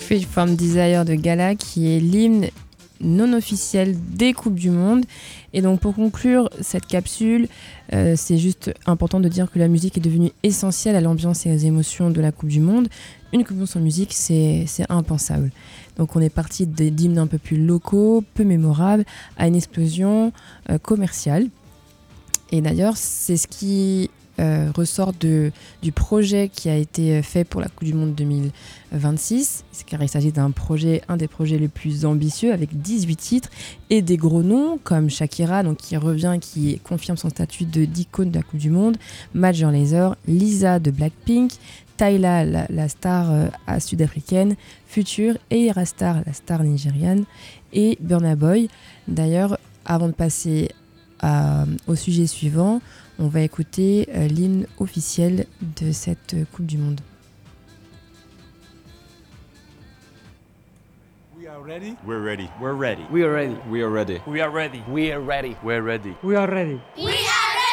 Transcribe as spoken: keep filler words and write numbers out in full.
Free From Desire de Gala, qui est l'hymne non officiel des Coupes du Monde. Et donc pour conclure cette capsule, euh, c'est juste important de dire que la musique est devenue essentielle à l'ambiance et aux émotions de la Coupe du Monde. Une Coupe du Monde sans musique, c'est, c'est impensable. Donc on est parti d'hymnes un peu plus locaux, peu mémorables, à une explosion euh, commerciale. Et d'ailleurs, c'est ce qui euh, ressort de, du projet qui a été fait pour la Coupe du Monde deux mille vingt-six, car il s'agit d'un projet, un des projets les plus ambitieux, avec dix-huit titres et des gros noms comme Shakira, donc qui revient, qui confirme son statut de, d'icône de la Coupe du Monde, Major Lazer, Lisa de Blackpink, Tyla, la, la star euh, sud-africaine, Future, et Ayra Starr, la star nigériane, et Burna Boy. D'ailleurs, avant de passer à, au sujet suivant, on va écouter euh, l'hymne officiel de cette euh, Coupe du Monde. We are ready. We're ready. We're ready. We are ready. We are ready. We are ready. We are ready. We are ready. We are ready. We are ready. We are